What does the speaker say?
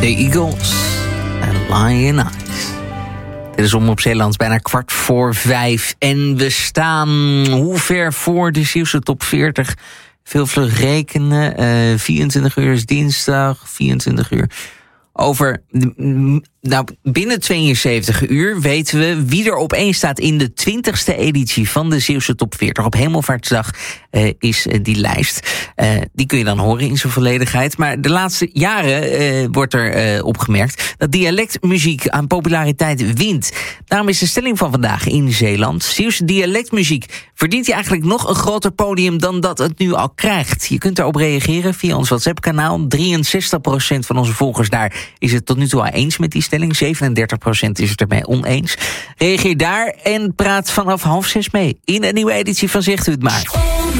The Eagles en Lion Eyes. Dit is Omroep Zeeland, bijna 4:15. En we staan hoe ver voor de Zeeuwse top 40? Veel vlug rekenen. 24 uur is dinsdag, 24 uur. Binnen 72 uur weten we wie er op 1 staat in de 20e editie van de Zeeuwse top 40. Op Hemelvaartsdag is die lijst. Die kun je dan horen in zijn volledigheid. Maar de laatste jaren wordt er opgemerkt dat dialectmuziek aan populariteit wint. Daarom is de stelling van vandaag in Zeeland: Zeeuwse dialectmuziek, verdient hij eigenlijk nog een groter podium dan dat het nu al krijgt? Je kunt daarop reageren via ons WhatsApp-kanaal. 63% van onze volgers daar is het tot nu toe al eens met die stelling. 37% is het ermee oneens. Reageer daar en praat vanaf 5:30 mee in een nieuwe editie van Zegt U Het Maar.